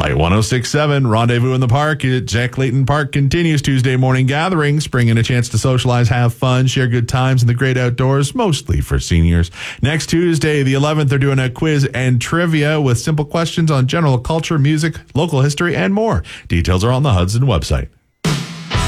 Light 106.7, Rendezvous in the Park at Jack Clayton Park continues Tuesday morning gatherings, bringing a chance to socialize, have fun, share good times in the great outdoors, mostly for seniors. Next Tuesday, the 11th, they're doing a quiz and trivia with simple questions on general culture, music, local history, and more. Details are on the Hudson website.